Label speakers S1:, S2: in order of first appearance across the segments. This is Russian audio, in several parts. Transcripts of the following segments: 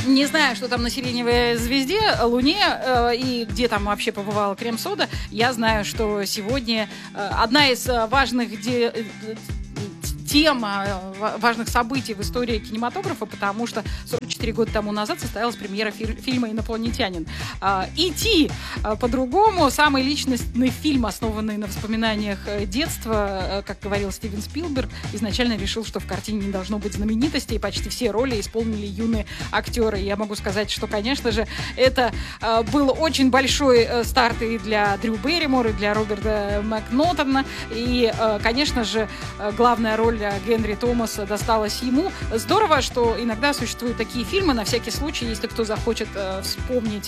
S1: Не знаю, что там на «Сиреневой звезде», Луне и где там вообще побывала крем-сода. Я знаю, что сегодня одна из важных тем важных событий в истории кинематографа, потому что 44 года тому назад состоялась премьера фильма «Инопланетянин». «И.Т.» по-другому, самый личностный фильм, основанный на воспоминаниях детства, как говорил Стивен Спилберг, изначально решил, что в картине не должно быть знаменитостей, и почти все роли исполнили юные актеры. Я могу сказать, что, конечно же, это был очень большой старт и для Дрю Берримор, и для Роберта Макнотона, и, конечно же, главная роль Генри Томаса досталась ему. Здорово, что иногда существуют такие фильмы, на всякий случай, если кто захочет вспомнить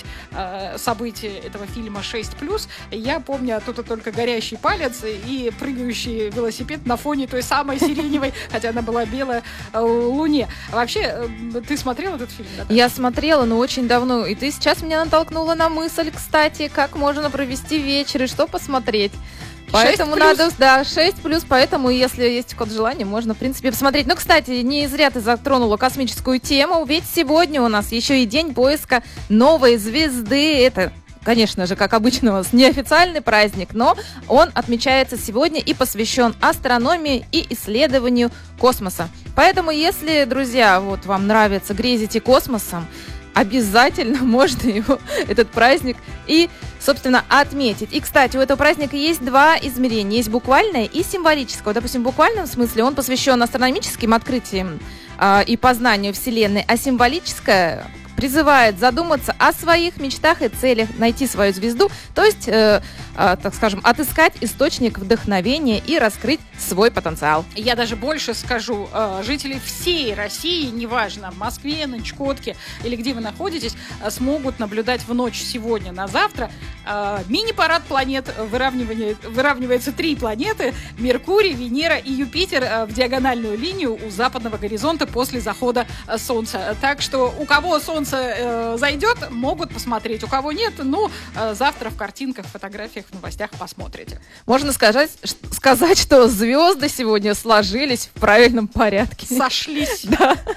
S1: события этого фильма 6+. Я помню оттуда только горящий палец и прыгающий велосипед на фоне той самой сиреневой, хотя она была белая, луне. Вообще, ты смотрела этот фильм? Да?
S2: Я смотрела, но очень давно. И ты сейчас меня натолкнула на мысль, кстати, как можно провести вечер и что посмотреть. Поэтому надо, 6+, поэтому, если есть код желания, можно, в принципе, посмотреть. Ну, кстати, не зря ты затронула космическую тему, ведь сегодня у нас еще и день поиска новой звезды. Это, конечно же, как обычно, у нас неофициальный праздник, но он отмечается сегодня и посвящен астрономии и исследованию космоса. Поэтому, если, друзья, вот вам нравится, грезите космосом, обязательно можно его, этот праздник, и, собственно, отметить. И, кстати, у этого праздника есть два измерения. Есть буквальное и символическое. Допустим, в буквальном смысле он посвящен астрономическим открытиям и познанию Вселенной, а символическое призывает задуматься о своих мечтах и целях, найти свою звезду, то есть, так скажем, отыскать источник вдохновения и раскрыть свой потенциал.
S1: Я даже больше скажу, жители всей России, неважно, в Москве, на Чукотке или где вы находитесь, смогут наблюдать в ночь сегодня на завтра мини-парад планет. Выравнивается 3 планеты: Меркурий, Венера и Юпитер в диагональную линию у западного горизонта после захода Солнца. Так что у кого Солнце зайдет, могут посмотреть. У кого нет, завтра в картинках, фотографиях, в новостях посмотрите.
S2: Можно сказать, что звезды сегодня сложились в правильном порядке.
S1: Сошлись.
S2: Да.